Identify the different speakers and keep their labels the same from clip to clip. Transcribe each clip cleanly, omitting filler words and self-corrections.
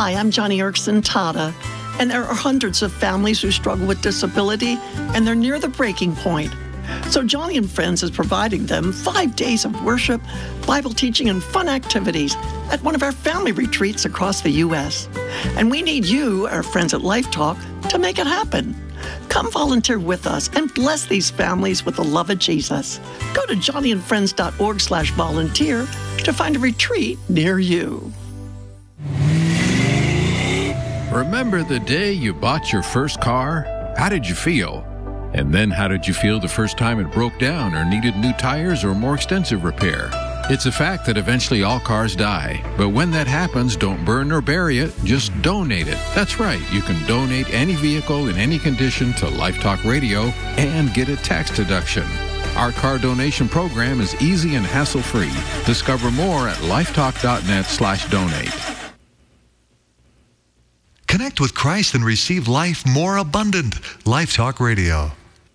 Speaker 1: Hi, I'm Johnny Erickson Tata, and there are hundreds of families who struggle with disability, and they're near the breaking point. So Johnny and Friends is providing them 5 days of worship, Bible teaching, and fun activities at one of our family retreats across the U.S. And we need you, our friends at Life Talk, to make it happen. Come volunteer with us and bless these families with the love of Jesus. Go to johnnyandfriends.org/volunteer to find a retreat near you.
Speaker 2: Remember the day you bought your first car? How did you feel? And then how did you feel the first time it broke down or needed new tires or more extensive repair? It's a fact that eventually all cars die. But when that happens, don't burn or bury it, just donate it. That's right, you can donate any vehicle in any condition to Life Talk Radio and get a tax deduction. Our car donation program is easy and hassle-free. Discover more at lifetalk.net/donate.
Speaker 3: Connect with Christ and receive life more abundant. Life Talk Radio.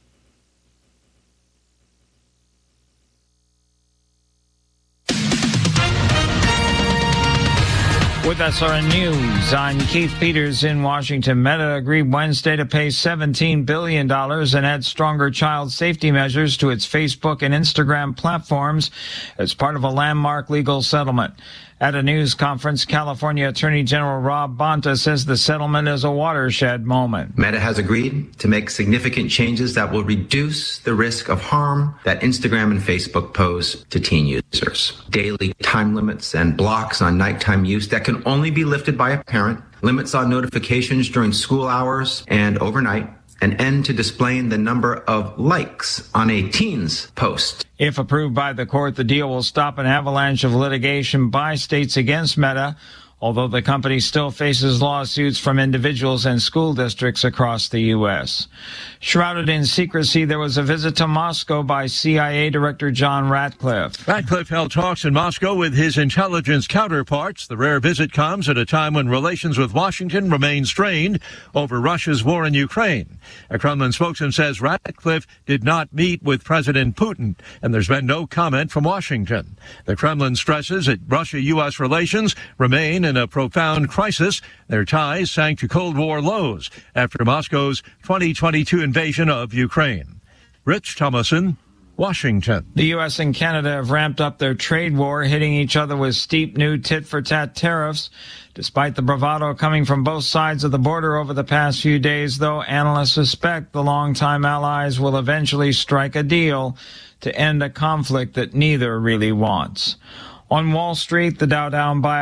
Speaker 4: With SRN News, I'm Keith Peters in Washington. Meta agreed Wednesday to pay $17 billion and add stronger child safety measures to its Facebook and Instagram platforms as part of a landmark legal settlement. At a news conference, California Attorney General Rob Bonta says the settlement is a watershed moment.
Speaker 5: Meta has agreed to make significant changes that will reduce the risk of harm that Instagram and Facebook pose to teen users. Daily time limits and blocks on nighttime use that can only be lifted by a parent, limits on notifications during school hours and overnight, an end to displaying the number of likes on a teen's post.
Speaker 4: If approved by the court, the deal will stop an avalanche of litigation by states against Meta, although the company still faces lawsuits from individuals and school districts across the U.S. Shrouded in secrecy, there was a visit to Moscow by CIA Director John Ratcliffe.
Speaker 6: Ratcliffe held talks in Moscow with his intelligence counterparts. The rare visit comes at a time when relations with Washington remain strained over Russia's war in Ukraine. A Kremlin spokesman says Ratcliffe did not meet with President Putin, and there's been no comment from Washington. The Kremlin stresses that Russia-U.S. relations remain in a profound crisis. Their ties sank to Cold War lows after Moscow's 2022 invasion of Ukraine. Rich Thomason, Washington.
Speaker 4: The U.S. and Canada have ramped up their trade war, hitting each other with steep new tit-for-tat tariffs. Despite the bravado coming from both sides of the border over the past few days, though, analysts suspect the longtime allies will eventually strike a deal to end a conflict that neither really wants. On Wall Street, the Dow down by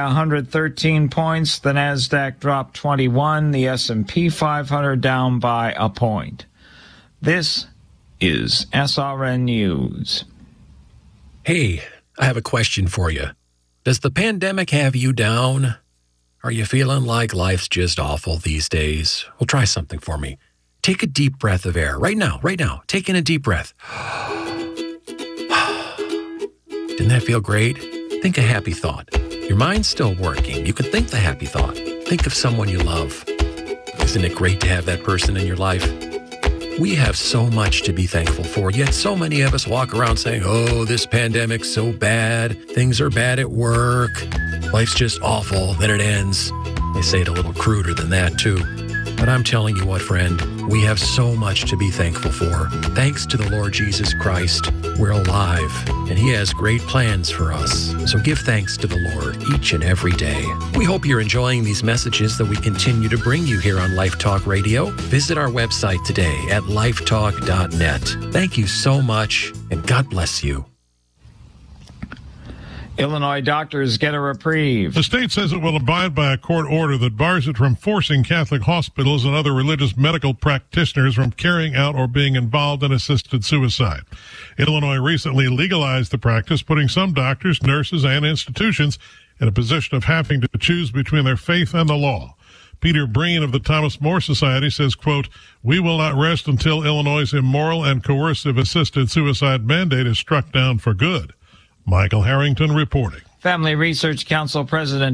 Speaker 4: 113 points, the Nasdaq dropped 21, the S&P 500 down by a point. This is SRN News.
Speaker 7: Hey, I have a question for you. Does the pandemic have you down? Are you feeling like life's just awful these days? Well, try something for me. Take a deep breath of air. Right now. Take in a deep breath. Didn't that feel great? Think a happy thought. Your mind's still working. You can think the happy thought. Think of someone you love. Isn't it great to have that person in your life? We have so much to be thankful for, yet so many of us walk around saying, oh, this pandemic's so bad. Things are bad at work. Life's just awful. Then it ends. They say it a little cruder than that, too. But I'm telling you what, friend, we have so much to be thankful for. Thanks to the Lord Jesus Christ, we're alive, and He has great plans for us. So give thanks to the Lord each and every day. We hope you're enjoying these messages that we continue to bring you here on Life Talk Radio. Visit our website today at lifetalk.net. Thank you so much, and God bless you.
Speaker 4: Illinois doctors get a reprieve.
Speaker 8: The state says it will abide by a court order that bars it from forcing Catholic hospitals and other religious medical practitioners from carrying out or being involved in assisted suicide. Illinois recently legalized the practice, putting some doctors, nurses, and institutions in a position of having to choose between their faith and the law. Peter Breen of the Thomas More Society says, quote, we will not rest until Illinois' immoral and coercive assisted suicide mandate is struck down for good. Michael Harrington reporting.
Speaker 4: Family Research Council President